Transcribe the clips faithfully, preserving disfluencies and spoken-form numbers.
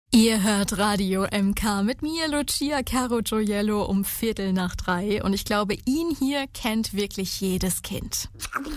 Ihr hört Radio M K mit mir, Lucia Caro Gioiello, um Viertel nach drei. Und ich glaube, ihn hier kennt wirklich jedes Kind.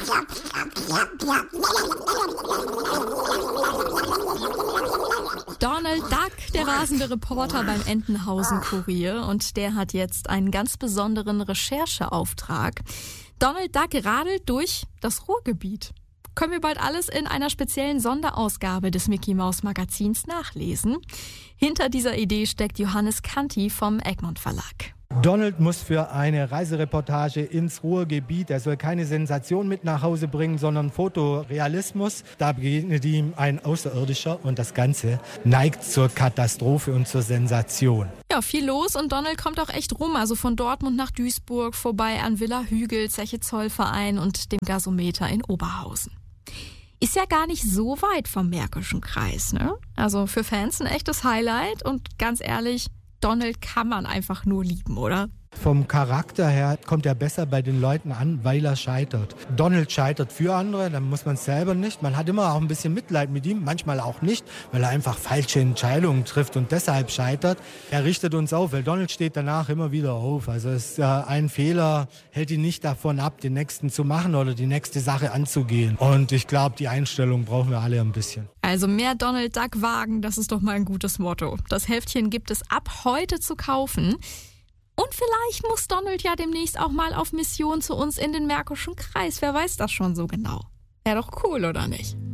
Donald Duck, der rasende Reporter beim Entenhausen-Kurier. Und der hat jetzt einen ganz besonderen Rechercheauftrag. Donald Duck radelt durch das Ruhrgebiet. Können wir bald alles in einer speziellen Sonderausgabe des Mickey Maus Magazins nachlesen. Hinter dieser Idee steckt Johannes Kanti vom Egmont Verlag. Donald muss für eine Reisereportage ins Ruhrgebiet, er soll keine Sensation mit nach Hause bringen, sondern Fotorealismus. Da begegnet ihm ein Außerirdischer und das Ganze neigt zur Katastrophe und zur Sensation. Ja, viel los und Donald kommt auch echt rum, also von Dortmund nach Duisburg, vorbei an Villa Hügel, Zeche Zollverein und dem Gasometer in Oberhausen. Ist ja gar nicht so weit vom Märkischen Kreis, ne? Also für Fans ein echtes Highlight und ganz ehrlich, Donald kann man einfach nur lieben, oder? Vom Charakter her kommt er besser bei den Leuten an, weil er scheitert. Donald scheitert für andere, dann muss man es selber nicht. Man hat immer auch ein bisschen Mitleid mit ihm, manchmal auch nicht, weil er einfach falsche Entscheidungen trifft und deshalb scheitert. Er richtet uns auf, weil Donald steht danach immer wieder auf. Also es, äh, ein Fehler hält ihn nicht davon ab, den nächsten zu machen oder die nächste Sache anzugehen. Und ich glaube, die Einstellung brauchen wir alle ein bisschen. Also mehr Donald Duck wagen, das ist doch mal ein gutes Motto. Das Heftchen gibt es ab heute zu kaufen. Und vielleicht muss Donald ja demnächst auch mal auf Mission zu uns in den Märkischen Kreis. Wer weiß das schon so genau? Wäre doch cool, oder nicht?